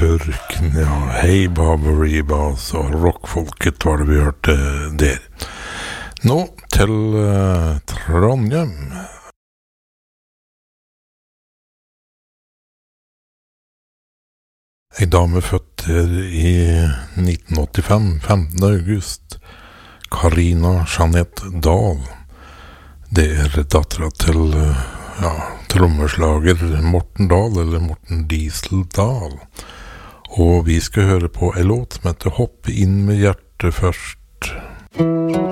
Burken, ja, Hei Barbariba, så rockfolket var det vi hørte der. Nå til Trondheim. En dame født her i 1985, 15. august, Karina Jeanette Dahl. Det datteren til trommeslager Morten Dahl, eller Morten Diesel Dahl. Og vi skal høre på en låt som heter Hopp inn med hjertet først.